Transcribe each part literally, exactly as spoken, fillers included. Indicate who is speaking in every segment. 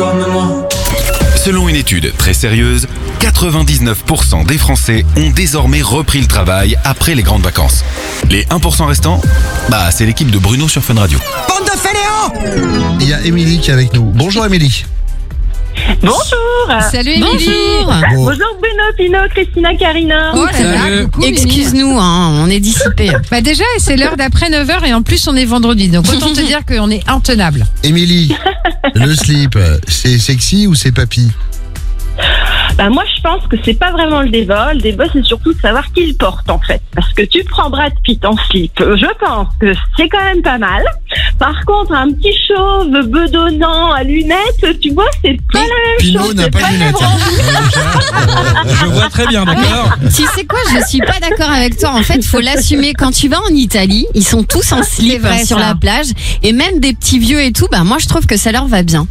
Speaker 1: comme moi.
Speaker 2: Selon une étude très sérieuse, quatre-vingt-dix-neuf pour cent des Français ont désormais repris le travail après les grandes vacances. Les un pour cent restants, bah c'est l'équipe de Bruno sur Fun Radio.
Speaker 3: Bande de fainéants!
Speaker 4: Il y a Émilie qui est avec nous. Bonjour Émilie.
Speaker 5: Bonjour.
Speaker 6: Salut Émilie.
Speaker 5: Bonjour.
Speaker 4: Bon.
Speaker 5: Bonjour Bruno, Pino, Christina, Karina.
Speaker 6: Oh là là, coucou, Émilie.
Speaker 3: Excuse-nous, hein, on est dissipés.
Speaker 6: Bah déjà, c'est l'heure d'après neuf heures et en plus on est vendredi. Donc autant te dire qu'on est intenable.
Speaker 4: Émilie, le slip, c'est sexy ou c'est papy?
Speaker 5: Bah moi je pense que c'est pas vraiment le débat. Le débat c'est surtout de savoir qui le porte en fait. Parce que tu prends Brad Pitt en slip, je pense que c'est quand même pas mal. Par contre un petit chauve bedonnant à lunettes, tu vois, c'est pas la même
Speaker 4: Pino
Speaker 5: chose.
Speaker 4: n'a
Speaker 5: c'est
Speaker 4: pas de
Speaker 5: le même
Speaker 4: lunettes.
Speaker 5: rendu.
Speaker 7: Je vois très bien, d'accord.
Speaker 3: Tu sais quoi, je suis pas d'accord avec toi. En fait, faut l'assumer. Quand tu vas en Italie, ils sont tous en slip
Speaker 6: vrai,
Speaker 3: sur
Speaker 6: ça.
Speaker 3: la plage. Et même des petits vieux et tout, bah moi je trouve que ça leur va bien.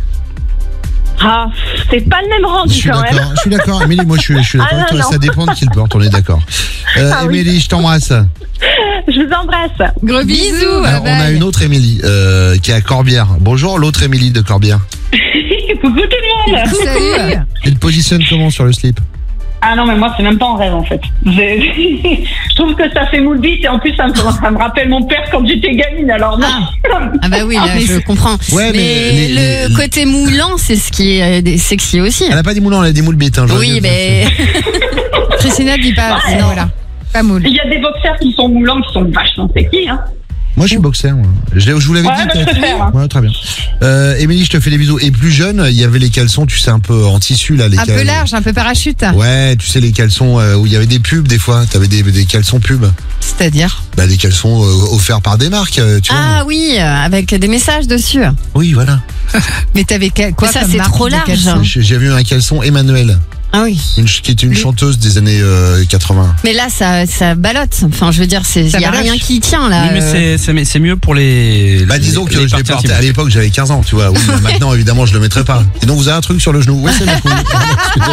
Speaker 5: Ah, c'est pas le même
Speaker 4: Je
Speaker 5: rendu
Speaker 4: suis
Speaker 5: quand même.
Speaker 4: d'accord, je suis d'accord. Émilie, moi je suis, je suis d'accord
Speaker 5: Ah,
Speaker 4: avec
Speaker 5: non,
Speaker 4: toi,
Speaker 5: non.
Speaker 4: ça dépend de qui le porte, on est d'accord. Euh,
Speaker 5: Ah oui.
Speaker 4: Émilie, je t'embrasse.
Speaker 5: Je vous embrasse.
Speaker 6: Gros bisous.
Speaker 4: Alors, on
Speaker 6: bye
Speaker 4: a
Speaker 6: bye.
Speaker 4: une autre Émilie euh, qui est à Corbière. Bonjour, l'autre Émilie de Corbière.
Speaker 5: Coucou tout le monde.
Speaker 6: Salut.
Speaker 4: Tu te positionnes comment sur le slip?
Speaker 5: Ah non mais moi c'est même pas en rêve en fait. J'ai- Je trouve que ça fait moule bite et en plus ça me, ça me rappelle mon père quand j'étais gamine alors non.
Speaker 3: Ah bah oui, là,
Speaker 5: Ah, mais
Speaker 3: je
Speaker 5: c'est-
Speaker 3: comprends.
Speaker 4: Ouais, mais
Speaker 3: mais
Speaker 4: les-
Speaker 3: le
Speaker 4: les-
Speaker 3: côté moulant, c'est ce qui est euh, sexy aussi.
Speaker 4: Elle a pas dit moulant, elle a dit moule bite. Hein, j'aurais
Speaker 3: Oui,
Speaker 4: dû-
Speaker 3: mais
Speaker 6: Christina dit pas.
Speaker 5: Ouais.
Speaker 6: Non, voilà. Pas moule.
Speaker 5: Il y a des boxeurs qui sont moulants qui sont vachement sexy hein.
Speaker 4: Moi je suis boxeur. Moi. Je, l'ai- je vous l'avais
Speaker 5: Ouais,
Speaker 4: dit
Speaker 5: bah,
Speaker 4: peut-être.
Speaker 5: je préfère, hein.
Speaker 4: Ouais, très bien. Euh, Émilie, je te fais des bisous. Et plus jeune, il y avait les caleçons, tu sais, un peu en tissu là. Les
Speaker 6: Un peu
Speaker 4: cal-
Speaker 6: large, un peu parachute.
Speaker 4: Ouais, tu sais, les caleçons euh, où il y avait des pubs des fois. T'avais des, des caleçons pubs.
Speaker 6: C'est-à-dire.
Speaker 4: Bah, des caleçons euh, offerts par des marques, euh, tu vois.
Speaker 3: ah oui, euh, avec des messages dessus.
Speaker 4: Oui, voilà.
Speaker 6: Mais t'avais quel- quoi
Speaker 3: Mais ça,
Speaker 6: comme
Speaker 3: c'est
Speaker 6: marque
Speaker 3: trop
Speaker 6: de
Speaker 3: large.
Speaker 6: caleçon
Speaker 4: J'ai j'ai vu un caleçon Emmanuel,
Speaker 3: Ah oui.
Speaker 4: une ch- qui est une
Speaker 6: Les-
Speaker 4: chanteuse des années euh, quatre-vingts.
Speaker 3: Mais là, ça, ça ballotte. Enfin, je veux dire, il
Speaker 6: Ça
Speaker 3: n'y a
Speaker 6: baloche.
Speaker 3: rien qui tient là.
Speaker 7: Oui, mais
Speaker 3: Euh,
Speaker 7: c'est- c'est c'est mieux pour les.
Speaker 4: Bah disons
Speaker 7: les-
Speaker 4: que
Speaker 7: les
Speaker 4: je l'ai
Speaker 7: parties
Speaker 4: porté
Speaker 7: intimes.
Speaker 4: à l'époque, j'avais quinze ans, tu vois. Oui, mais maintenant évidemment je le mettrai pas. Et donc vous avez un truc sur le genou. Ouais, c'est mes couilles. Excusez-moi.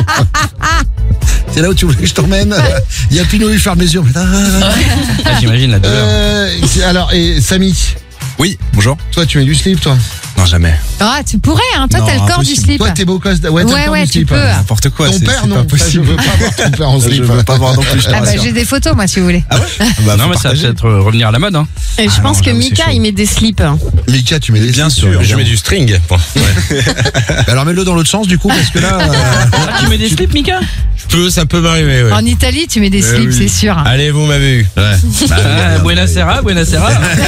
Speaker 4: C'est là où tu voulais que je t'emmène. Il y a Pinot, il ferme les yeux. Ah.
Speaker 7: Ah, j'imagine la douleur.
Speaker 4: Euh, c'est- alors, et Samy,
Speaker 2: Oui, bonjour.
Speaker 4: toi tu mets du slip, toi.
Speaker 2: Non, jamais.
Speaker 6: Ah, tu pourrais, hein. Toi,
Speaker 2: Non,
Speaker 6: t'as le corps du
Speaker 2: impossible.
Speaker 6: slip.
Speaker 4: Toi t'es beau gosse. Ouais, t'as
Speaker 6: Ouais,
Speaker 4: le corps
Speaker 6: ouais,
Speaker 4: du
Speaker 6: tu
Speaker 4: slip.
Speaker 6: peux.
Speaker 4: hein.
Speaker 2: N'importe quoi.
Speaker 4: Ton
Speaker 2: c'est-
Speaker 4: père
Speaker 2: c'est
Speaker 4: non.
Speaker 2: pas
Speaker 4: Ça, je
Speaker 2: possible.
Speaker 4: veux pas voir ton père en
Speaker 2: Je
Speaker 4: slip.
Speaker 2: veux pas voir non plus. je te
Speaker 6: Ah bah
Speaker 2: rassure.
Speaker 6: j'ai des photos moi si vous voulez.
Speaker 2: Ah ouais Bah,
Speaker 7: non,
Speaker 2: faut
Speaker 7: mais ça va
Speaker 2: partager.
Speaker 7: peut-être revenir à la mode. Hein.
Speaker 3: Et je
Speaker 2: Ah
Speaker 3: pense
Speaker 2: non,
Speaker 3: que
Speaker 2: j'avoue, c'est
Speaker 3: Mika,
Speaker 2: chaud.
Speaker 3: il met des slips.
Speaker 4: Mika, tu mets des
Speaker 2: Bien
Speaker 4: slips,
Speaker 2: sûr,
Speaker 4: toi,
Speaker 2: je
Speaker 4: évidemment.
Speaker 2: mets du string. Bon.
Speaker 4: Alors mets-le dans l'autre sens du coup parce que là. euh,
Speaker 7: Ah, tu mets des slips, Mika?
Speaker 2: Je peux, ça peut m'arriver, ouais.
Speaker 6: En Italie, tu mets des
Speaker 2: Eh
Speaker 6: slips,
Speaker 2: oui.
Speaker 6: c'est sûr.
Speaker 2: Allez, vous m'avez eu. Ouais. Bah, oui,
Speaker 7: Ah,
Speaker 2: bien,
Speaker 7: Buena
Speaker 2: bien.
Speaker 7: Sera, Buena Sera.